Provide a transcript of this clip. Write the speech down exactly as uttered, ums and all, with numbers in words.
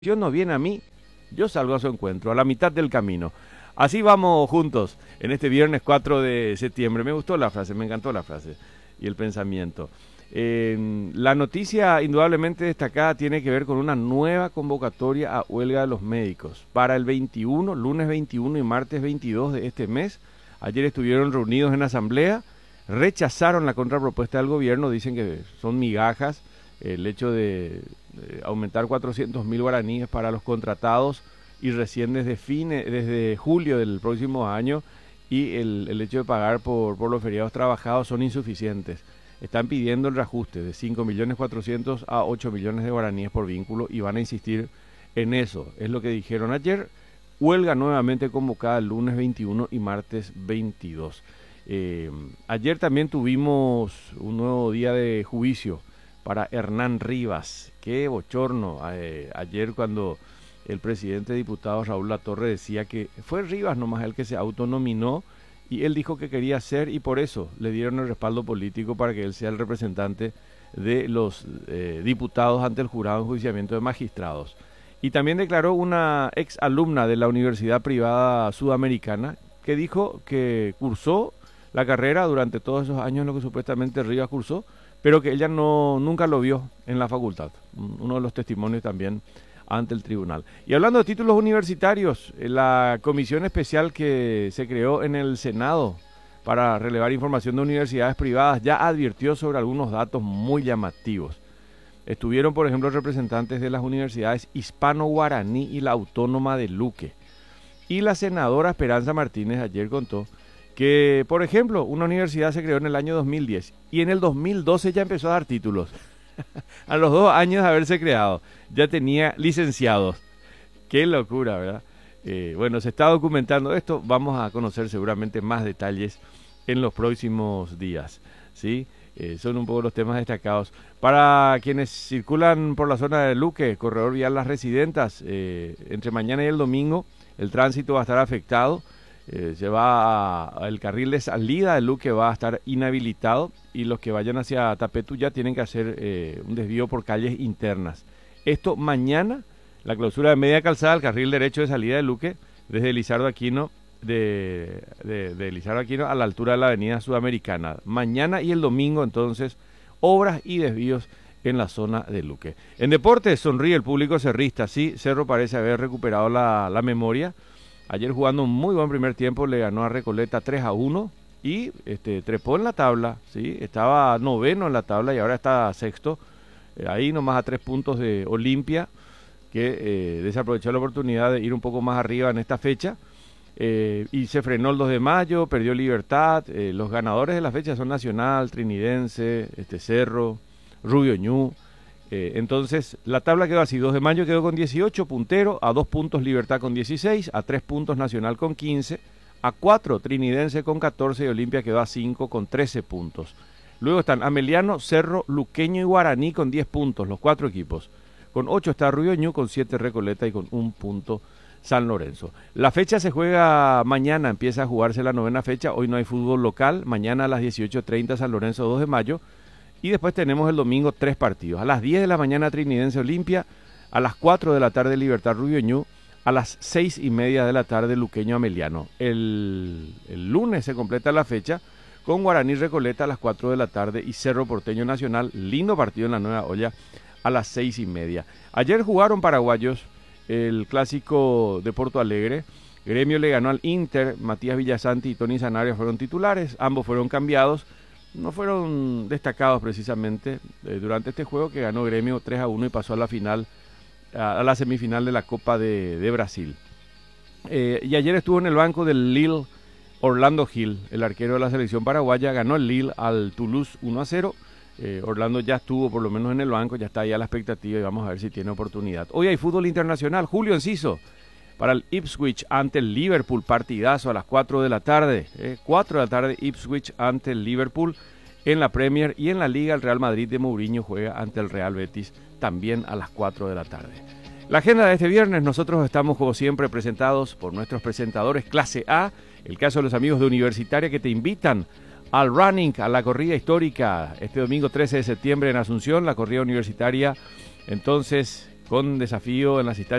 no viene a mí, yo salgo a su encuentro, a la mitad del camino. Así vamos juntos en este viernes cuatro de septiembre. Me gustó la frase, me encantó la frase y el pensamiento. Eh, la noticia indudablemente destacada tiene que ver con una nueva convocatoria a huelga de los médicos para el veintiuno, lunes veintiuno y martes veintidós de este mes. Ayer estuvieron reunidos en asamblea, rechazaron la contrapropuesta del gobierno, dicen que son migajas el hecho de, de aumentar cuatrocientos mil guaraníes para los contratados y recién desde fines, desde julio del próximo año, y el, el hecho de pagar por, por los feriados trabajados son insuficientes. Están pidiendo el reajuste de cinco millones cuatrocientos a ocho millones de guaraníes por vínculo y van a insistir en eso. Es lo que dijeron ayer. Huelga nuevamente convocada el lunes veintiuno y martes veintidós. Eh, ayer también tuvimos un nuevo día de juicio para Hernán Rivas. Qué bochorno. Eh, ayer cuando el presidente de diputados Raúl Latorre decía que fue Rivas nomás el que se autonominó, y él dijo que quería ser, y por eso le dieron el respaldo político para que él sea el representante de los eh, diputados ante el jurado de enjuiciamiento de magistrados. Y también declaró una ex alumna de la Universidad Privada Sudamericana que dijo que cursó la carrera durante todos esos años en lo que supuestamente Rivas cursó, pero que ella no nunca lo vio en la facultad. Uno de los testimonios también ante el tribunal. Y hablando de títulos universitarios, la comisión especial que se creó en el Senado para relevar información de universidades privadas ya advirtió sobre algunos datos muy llamativos. Estuvieron, por ejemplo, representantes de las universidades Hispano-Guaraní y la Autónoma de Luque. Y la senadora Esperanza Martínez ayer contó que, por ejemplo, una universidad se creó en el año dos mil diez y en el dos mil doce ya empezó a dar títulos. A los dos años de haberse creado, ya tenía licenciados. Qué locura, ¿verdad? Eh, bueno, se está documentando esto. Vamos a conocer seguramente más detalles en los próximos días, ¿sí? Eh, son un poco los temas destacados. Para quienes circulan por la zona de Luque, corredor vial Las Residentas, eh, entre mañana y el domingo, el tránsito va a estar afectado. Eh, se va a, el carril de salida de Luque va a estar inhabilitado, y los que vayan hacia Tapetu ya tienen que hacer eh, un desvío por calles internas. Esto mañana, la clausura de media calzada al carril derecho de salida de Luque, desde Lizardo Aquino, de, de, de Lizardo Aquino a la altura de la avenida Sudamericana. Mañana y el domingo, entonces, obras y desvíos en la zona de Luque. En deportes, sonríe el público cerrista. Sí, Cerro parece haber recuperado la, la memoria. Ayer, jugando un muy buen primer tiempo, le ganó a Recoleta tres a uno y este, trepó en la tabla, ¿sí? Estaba noveno en la tabla y ahora está sexto, eh, ahí nomás a tres puntos de Olimpia, que eh, desaprovechó la oportunidad de ir un poco más arriba en esta fecha, eh, y se frenó el dos de mayo, perdió Libertad. Eh, los ganadores de la fecha son Nacional, Trinidense, este Cerro, Rubio Ñu. Eh, entonces, la tabla quedó así: dos de mayo quedó con dieciocho, puntero, a dos puntos Libertad con dieciséis, a tres puntos Nacional con quince, a cuatro Trinidense con catorce y Olimpia quedó a cinco con trece puntos. Luego están Ameliano, Cerro, Luqueño y Guaraní con diez puntos, los cuatro equipos. Con ocho está Rubio Ñu, con siete Recoleta y con un punto San Lorenzo. La fecha se juega mañana, empieza a jugarse la novena fecha. Hoy no hay fútbol local, mañana a las dieciocho treinta San Lorenzo dos de mayo. Y después tenemos el domingo tres partidos. A las diez de la mañana Trinidense Olimpia, a las cuatro de la tarde Libertad Rubio Ñu, a las seis y media de la tarde Luqueño Ameliano. El, el lunes se completa la fecha con Guaraní Recoleta a las cuatro de la tarde y Cerro Porteño Nacional, lindo partido en la Nueva Olla, a las seis y media. Ayer jugaron paraguayos el clásico de Porto Alegre. Gremio le ganó al Inter, Matías Villasanti y Tony Sanabria fueron titulares, ambos fueron cambiados. No fueron destacados precisamente eh, durante este juego, que ganó Gremio tres a uno y pasó a la final, a, a la semifinal de la Copa de, de Brasil. Eh, y ayer estuvo en el banco del Lille Orlando Gil, el arquero de la selección paraguaya. Ganó el Lille al Toulouse uno a cero. Eh, Orlando ya estuvo por lo menos en el banco, ya está ahí a la expectativa y vamos a ver si tiene oportunidad. Hoy hay fútbol internacional. Julio Enciso para el Ipswich ante el Liverpool, partidazo a las cuatro de la tarde, eh, cuatro de la tarde Ipswich ante el Liverpool en la Premier, y en la Liga el Real Madrid de Mourinho juega ante el Real Betis también a las cuatro de la tarde. La agenda de este viernes, nosotros estamos como siempre presentados por nuestros presentadores clase A, el caso de los amigos de Universitaria, que te invitan al running, a la corrida histórica, este domingo trece de septiembre en Asunción, la corrida universitaria. Entonces, con desafío en las instancias